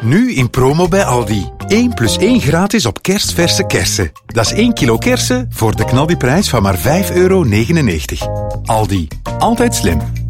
Nu in promo bij Aldi. 1 plus 1 gratis op kerstverse kersen. Dat is 1 kilo kersen voor de knaldiprijs van maar €5,99. Aldi. Altijd slim.